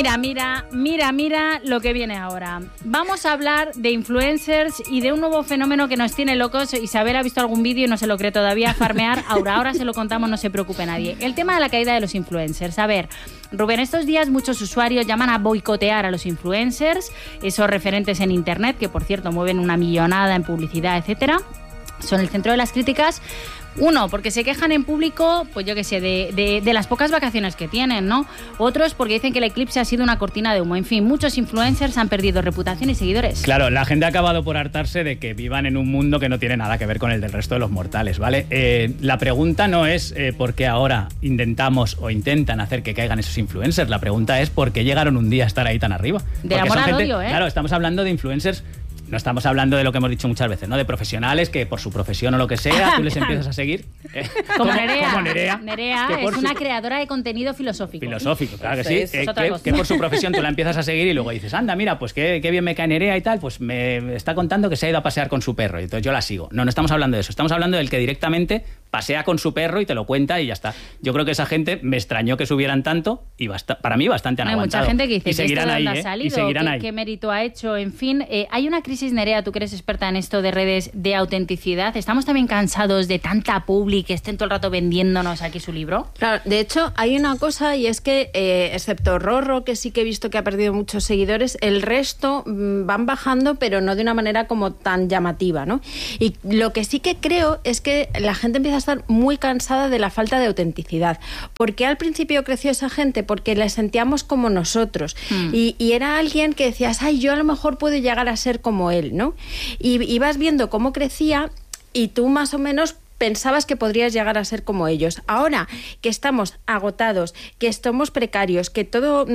Mira lo que viene ahora. Vamos a hablar de influencers y de un nuevo fenómeno que nos tiene locos. Isabel ha visto algún vídeo y no se lo cree todavía. Farmear, ahora se lo contamos, no se preocupe nadie. El tema de la caída de los influencers. A ver, Rubén, estos días muchos usuarios llaman a boicotear a los influencers, esos referentes en internet, que por cierto mueven una millonada en publicidad, etcétera. Son el centro de las críticas. Uno, porque se quejan en público, pues yo qué sé, de las pocas vacaciones que tienen, ¿no? Otros porque dicen que el eclipse ha sido una cortina de humo. En fin, muchos influencers han perdido reputación y seguidores. Claro, la gente ha acabado por hartarse de que vivan en un mundo que no tiene nada que ver con el del resto de los mortales, ¿vale? La pregunta no es por qué ahora intentamos o intentan hacer que caigan esos influencers. La pregunta es por qué llegaron un día a estar ahí tan arriba. Del amor al odio, ¿eh? Claro, estamos hablando de influencers. No estamos hablando de lo que hemos dicho muchas veces, ¿no? De profesionales que por su profesión o lo que sea, tú les empiezas a seguir. Como Nerea. Nerea es una creadora de contenido filosófico. Filosófico, claro que sí. Que por su profesión tú la empiezas a seguir y luego dices, anda, mira, pues qué bien me cae Nerea y tal, pues me está contando que se ha ido a pasear con su perro y entonces yo la sigo. No estamos hablando de eso. Estamos hablando del que directamente pasea con su perro y te lo cuenta y ya está. Yo creo que esa gente me extrañó que subieran tanto y para mí bastante han aguantado. Hay mucha gente que dice y seguirán que ahí, ha salido, y seguirán ahí. ¿Qué mérito ha hecho? En fin, hay una crisis, Nerea, tú que eres experta en esto de redes, de autenticidad. ¿Estamos también cansados de tanta publi que estén todo el rato vendiéndonos aquí su libro? Claro, de hecho hay una cosa y es que, excepto Rorro, que sí que he visto que ha perdido muchos seguidores, el resto van bajando, pero no de una manera como tan llamativa, ¿no? Y lo que sí que creo es que la gente empieza a estar muy cansada de la falta de autenticidad. ¿Por qué al principio creció esa gente? Porque la sentíamos como nosotros. Y era alguien que decías, ay, yo a lo mejor puedo llegar a ser como él, ¿no? Y ibas viendo cómo crecía y tú más o menos pensabas que podrías llegar a ser como ellos. Ahora que estamos agotados, que estamos precarios, que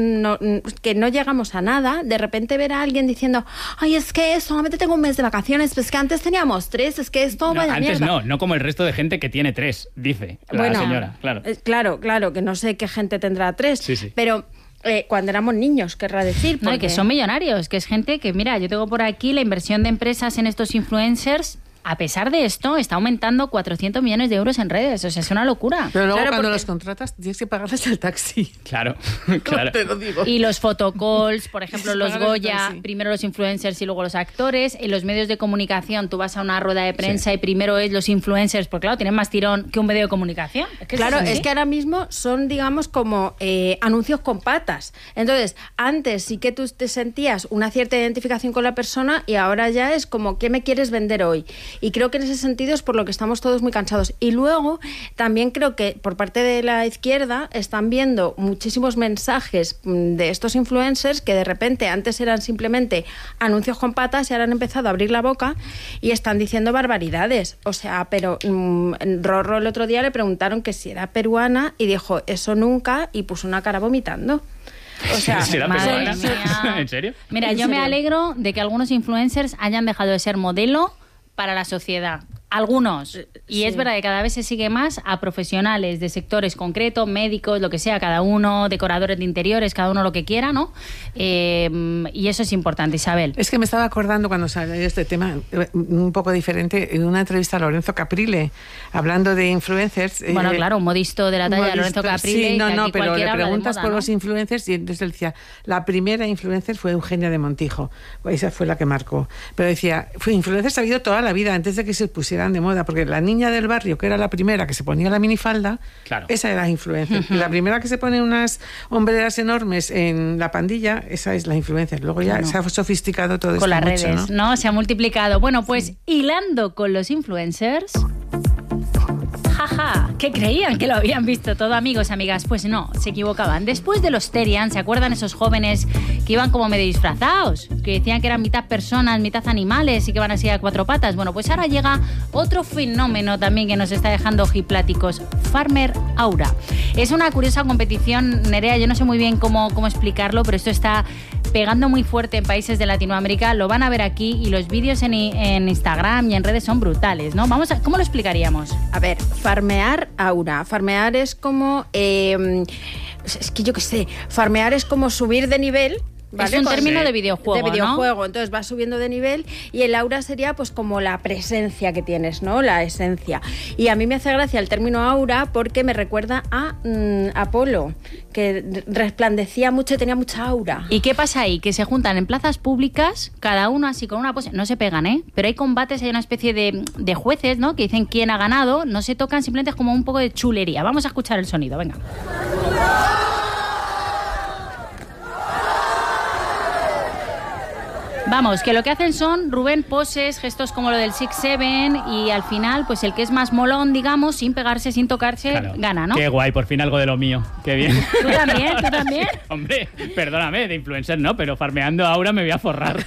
que no llegamos a nada, de repente ver a alguien diciendo, ay, es que solamente tengo un mes de vacaciones, pues que antes teníamos 3, es que esto vaya antes mierda. no como el resto de gente que tiene 3, dice la señora. Claro, que no sé qué gente tendrá 3, sí. Pero cuando éramos niños, querrá decir. No, y que son millonarios, que es gente que, mira, yo tengo por aquí la inversión de empresas en estos influencers. A pesar de esto, está aumentando 400 millones de euros en redes. O sea, es una locura. Pero luego cuando los contratas tienes que pagarles el taxi. Claro. Te lo digo. Y los photocalls, por ejemplo, los Goya, primero los influencers y luego los actores. En los medios de comunicación, tú vas a una rueda de prensa y primero es los influencers, porque claro, tienen más tirón que un medio de comunicación. Es que ahora mismo son, digamos, como anuncios con patas. Entonces, antes sí que tú te sentías una cierta identificación con la persona y ahora ya es como, ¿qué me quieres vender hoy? Y creo que en ese sentido es por lo que estamos todos muy cansados. Y luego también creo que por parte de la izquierda están viendo muchísimos mensajes de estos influencers que de repente antes eran simplemente anuncios con patas y ahora han empezado a abrir la boca y están diciendo barbaridades. O sea, pero Rorro el otro día le preguntaron que si era peruana y dijo, eso nunca, y puso una cara vomitando. O sea, madre mía. ¿En serio? Mira, yo me alegro de que algunos influencers hayan dejado de ser modelo para la sociedad. Algunos. Y es verdad que cada vez se sigue más a profesionales de sectores concretos, médicos, lo que sea, cada uno, decoradores de interiores, cada uno lo que quiera, ¿no? Y eso es importante, Isabel. Es que me estaba acordando cuando salió este tema, un poco diferente, en una entrevista a Lorenzo Caprile, hablando de influencers. Bueno, claro, un modisto de la talla de Lorenzo Caprile. Sí, pero le preguntas por los influencers y entonces él decía, la primera influencer fue Eugenia de Montijo. Esa fue la que marcó. Pero decía, influencers ha habido toda la vida, antes de que se pusiera de moda, porque la niña del barrio, que era la primera que se ponía la minifalda, esa era la influencer. Y la primera que se pone unas hombreras enormes en la pandilla, esa es la influencer. Luego ya se ha sofisticado todo esto con las mucho, redes, ¿no? Se ha multiplicado. Bueno, pues hilando con los influencers... Jaja, ¿qué creían? ¿Que lo habían visto todo, amigos, amigas? Pues no, se equivocaban. Después de los Terian, ¿se acuerdan esos jóvenes que iban como medio disfrazados? Que decían que eran mitad personas, mitad animales y que van así a 4 patas. Bueno, pues ahora llega otro fenómeno también que nos está dejando ojipláticos. Farmer Aura. Es una curiosa competición, Nerea, yo no sé muy bien cómo explicarlo, pero esto está pegando muy fuerte en países de Latinoamérica. Lo van a ver aquí y los vídeos en Instagram y en redes son brutales, ¿no? ¿Cómo lo explicaríamos? A ver, farmear aura. Farmear es como... es que yo qué sé, farmear es como subir de nivel ¿vale? Es un término de videojuego, de videojuego, ¿no? Entonces vas subiendo de nivel y el aura sería pues como la presencia que tienes, ¿no? La esencia. Y a mí me hace gracia el término aura porque me recuerda a Apolo, que resplandecía mucho y tenía mucha aura. ¿Y qué pasa ahí? Que se juntan en plazas públicas, cada uno así con una pose, no se pegan, pero hay combates, hay una especie de jueces, ¿no? Que dicen quién ha ganado, no se tocan, simplemente es como un poco de chulería. Vamos a escuchar el sonido, venga. Vamos, que lo que hacen son, Rubén, poses, gestos como lo del 6-7 y al final, pues el que es más molón, digamos, sin pegarse, sin tocarse, claro, gana, ¿no? Qué guay, por fin algo de lo mío. Qué bien. ¿Tú también? ¿Tú también? Hombre, perdóname, de influencer no, pero farmeando ahora me voy a forrar.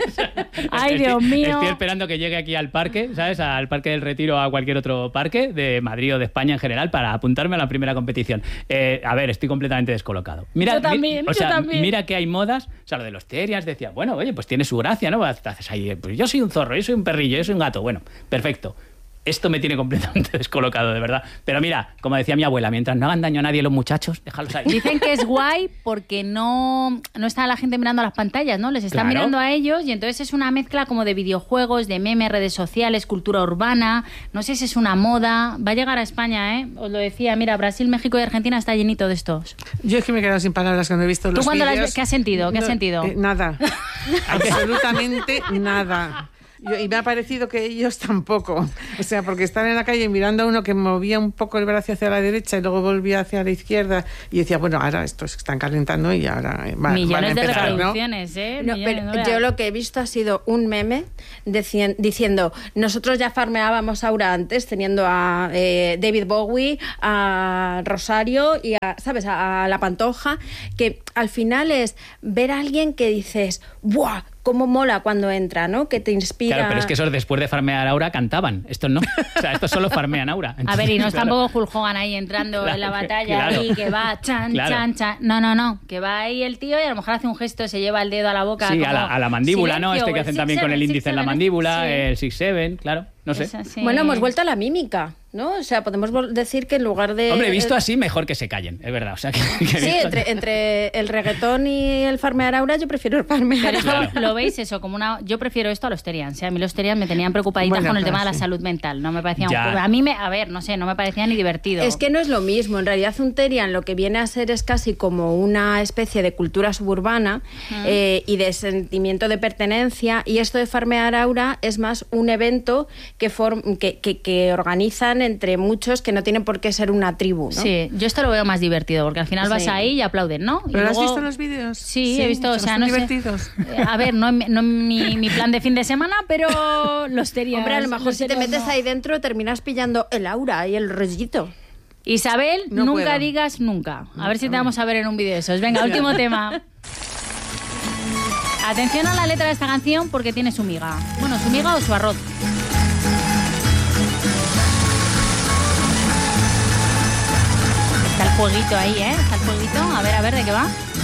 Ay, Dios mío. Estoy esperando que llegue aquí al parque, ¿sabes? Al Parque del Retiro o a cualquier otro parque de Madrid o de España en general para apuntarme a la primera competición. A ver, estoy completamente descolocado. Mira, yo también, yo también. Mira que hay modas, o sea, lo de los terias, decía, bueno, oye, pues tiene su gracia, ¿no? Haces ahí, pues yo soy un zorro, yo soy un perrillo, yo soy un gato. Bueno, perfecto. Esto me tiene completamente descolocado, de verdad. Pero mira, como decía mi abuela, mientras no hagan daño a nadie los muchachos, déjalos ahí. Dicen que es guay porque no está la gente mirando a las pantallas, ¿no? Les están mirando a ellos y entonces es una mezcla como de videojuegos, de memes, redes sociales, cultura urbana. No sé si es una moda. Va a llegar a España, ¿eh? Os lo decía. Mira, Brasil, México y Argentina está llenito de estos. Yo es que me he quedado sin palabras cuando he visto los vídeos. ¿Qué has sentido? ¿Qué has sentido? Nada. Absolutamente nada. Y me ha parecido que ellos tampoco. O sea, porque están en la calle mirando a uno que movía un poco el brazo hacia la derecha y luego volvía hacia la izquierda y decía, bueno, ahora estos se están calentando y ahora millones van a empezar, de reproducciones, ¿no? Pero yo lo que he visto ha sido un meme diciendo, nosotros ya farmeábamos aura antes, teniendo a David Bowie, a Rosario y ¿sabes? A La Pantoja, que al final es ver a alguien que dices, ¡buah! Cómo mola cuando entra, ¿no? Que te inspira. Claro, pero es que esos después de farmear aura cantaban. Estos no. O sea, estos solo farmean aura. Entonces, a ver, y no es tampoco Hulk Hogan ahí entrando en la batalla y que va chan. No. Que va ahí el tío y a lo mejor hace un gesto, se lleva el dedo a la boca. Sí, como a la mandíbula, silencio, ¿no? Este que hacen también con el índice en la mandíbula, el 6-7, claro. No sé. Bueno, hemos vuelto a la mímica, ¿no? O sea, podemos decir que en lugar de... Hombre, visto así, mejor que se callen, es verdad. O sea, sí, entre el reggaetón y el farmear aura, yo prefiero el farmear aura. Pero lo veis eso, como una... Yo prefiero esto a los terians. A mí los terians me tenían preocupaditas con el tema de la salud mental. No me parecía... A mí, no me parecía ni divertido. Es que no es lo mismo. En realidad un terian lo que viene a ser es casi como una especie de cultura suburbana y de sentimiento de pertenencia. Y esto de farmear aura es más un evento que organizan entre muchos que no tienen por qué ser una tribu, ¿no? Sí, yo esto lo veo más divertido, porque al final vas ahí y aplauden, ¿no? ¿Pero y luego... has visto los vídeos? Sí, he visto, o sea, no divertidos. A ver, no mi plan de fin de semana, pero los terians... Hombre, a lo mejor si te metes ahí dentro terminas pillando el aura y el rollito. Isabel, nunca digas nunca. A ver si te vamos a ver en un vídeo de esos. Venga, último tema. Atención a la letra de esta canción porque tiene su miga. Bueno, su miga o su arroz. Está el jueguito ahí, ¿eh? Está el jueguito. A ver, ¿de qué va?